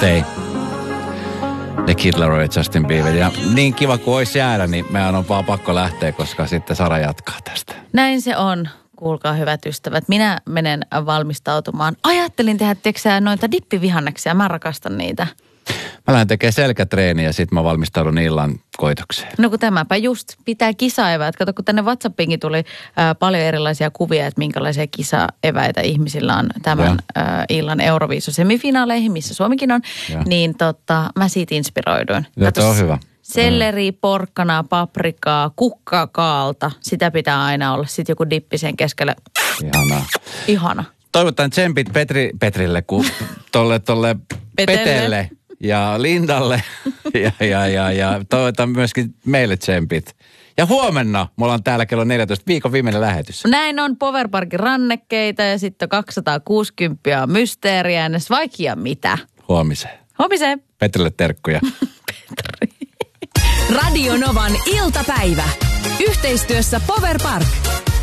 Stay. The Kid Laroi ja Justin Bieber. Ja niin kiva kuin olisi jäädä, niin meidän on vaan pakko lähteä, koska sitten Sara jatkaa tästä. Näin se on. Kuulkaa hyvät ystävät. Minä menen valmistautumaan. Ajattelin tehdä noita dippivihanneksia. Mä rakastan niitä. Mä lähden tekemään selkätreeniä ja sitten mä valmistaudun illan koitokseen. No kun tämäpä just pitää kisaeväät. Kato, kun tänne WhatsAppiinkin tuli paljon erilaisia kuvia, että minkälaisia kisaeväitä ihmisillä on tämän illan Euroviisu-semifinaaleihin, missä Suomikin on. Ja. Niin mä siitä inspiroiduin. Kato, on hyvä. Selleri, porkkanaa, paprikaa, kukkakaalta. Sitä pitää aina olla. Sitten joku dippi sen keskelle. Ihana. Toivotan tsempit Petrille, kun tolle Petelle ja Lindalle. ja toivotan myöskin meille tsempit. Ja huomenna mulla on täällä kello 14 viikon viimeinen lähetys. Näin on Powerparkin rannekkeita ja sitten 260 mysteeriä. Vaikia mitä? Huomiseen. Huomiseen. Petrille terkkuja. Radio Novan iltapäivä. Yhteistyössä Powerpark.